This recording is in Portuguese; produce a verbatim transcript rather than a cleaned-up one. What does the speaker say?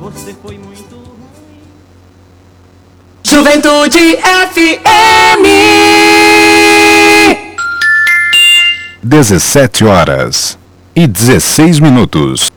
Você foi muito ruim. Juventude F M. dezessete horas e dezesseis minutos.